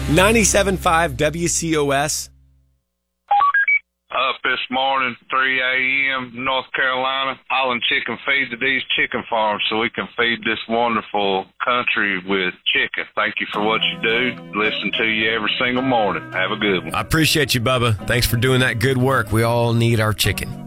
97.5 WCOS. Up this morning, 3 a.m., North Carolina, hauling chicken feed to these chicken farms so we can feed this wonderful country with chicken. Thank you for what you do. Listen to you every single morning. Have a good one. I appreciate you, Bubba. Thanks for doing that good work. We all need our chicken.